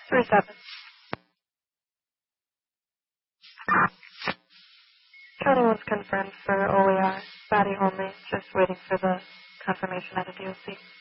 37. County 1's confirmed for OER. Body only, just waiting for the confirmation out of DOC.